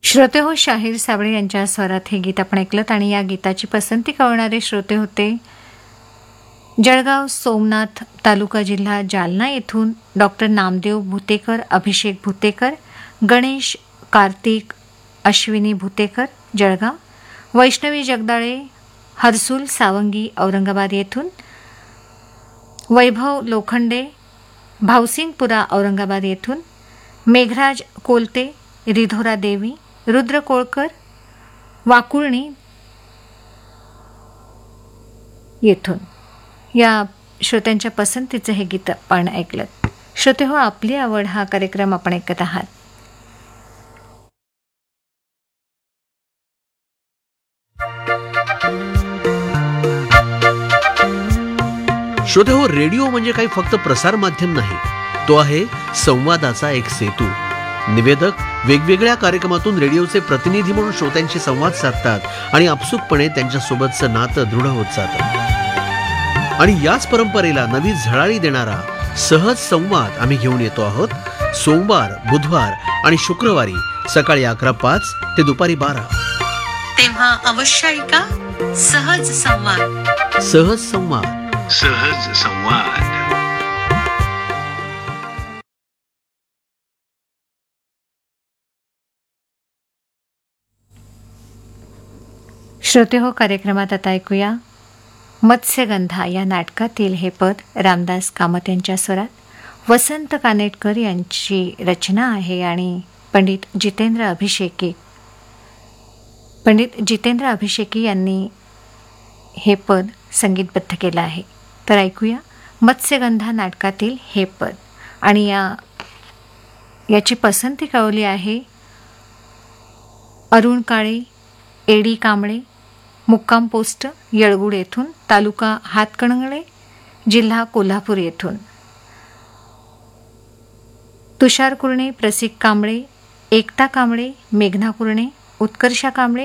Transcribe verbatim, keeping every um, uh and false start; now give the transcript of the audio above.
श्रोते हो, शाहीर साबळे यांच्या स्वरात हे गीत आपण ऐकलं आणि या गीताची पसंती कळणारे श्रोते होते जळगाव, सोमनाथ तालुका, जिल्हा जालना येथून डॉक्टर नामदेव भुतेकर, अभिषेक भुतेकर, गणेश, कार्तिक, अश्विनी भुतेकर जळगाव, वैष्णवी जगदाळे, हर्सुल सावंगी औरंगाबाद येथून, वैभव लोखंडे, भावसिंगपुरा औरंगाबाद येथून, मेघराज कोलते, रिधोरा देवी, रुद्र कोळकर, वाकुळणी येथून या श्रोत्यांच्या पसंतीचं हे गीत आपण ऐकलं. श्रोते हो, आपली आवड हा कार्यक्रम आपण ऐकत आहात. श्रोते हो, रेडिओ म्हणजे काही फक्त प्रसार माध्यम नाही, तो आहे संवादाचा एक सेतू. निवेदक वेगवेगळ्या कार्यक्रमातून रेडिओचे प्रतिनिधी म्हणून श्रोत्यांशी संवाद साधतात आणि आपसुकपणे त्यांच्यासोबतचं नातं दृढ होत जातं. आणि याच परंपरेला नवी झळाळी देणारा सहज संवाद आम्ही घेऊन येतो आहोत. सोमवार, बुधवार आणि शुक्रवारी सकाळी अकरा पाच ते दुपारी बारा. तेव्हा अवश्य ऐका सहज संवाद. सहज संवाद. सहज संवाद. श्रोते हो, कार्यक्रमात आता ऐकूया मत्स्यगंधा या नाटकातील हे पद रामदास कामत यांच्या स्वरात. वसंत कानेटकर यांची रचना आहे आणि पंडित जितेंद्र अभिषेकी पंडित जितेंद्र अभिषेकी यांनी हे पद संगीतबद्ध केलं आहे. तर ऐकूया मत्स्यगंधा नाटकातील हे पद. आणि या याची पसंती कळवली आहे अरुण काळे, एडी कांबळे, मुक्काम पोस्ट येळगुड येथून, तालुका हातकणंगले, जिल्हा कोल्हापूर येथून. तुषार कुरणे, प्रसिक कांबळे, एकता कांबळे, मेघना कुरणे, उत्कर्षा कांबळे,